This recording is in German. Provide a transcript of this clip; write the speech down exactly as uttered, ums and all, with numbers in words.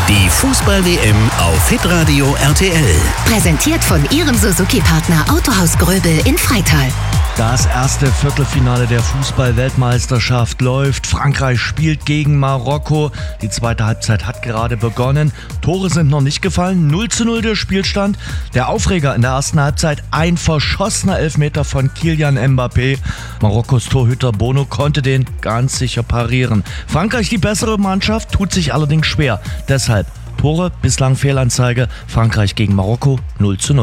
Die Fußball-W M auf Hitradio R T L. Präsentiert von Ihrem Suzuki-Partner Autohaus Gröbel in Freital. Das erste Viertelfinale der Fußball-Weltmeisterschaft läuft. Frankreich spielt gegen Marokko. Die zweite Halbzeit hat gerade begonnen. Tore sind noch nicht gefallen. null zu null der Spielstand. Der Aufreger in der ersten Halbzeit: ein verschossener Elfmeter von Kylian Mbappé. Marokkos Torhüter Bono konnte den ganz sicher parieren. Frankreich, die bessere Mannschaft, tut sich allerdings schwer. Deshalb Tore, bislang Fehlanzeige. Frankreich gegen Marokko null zu null.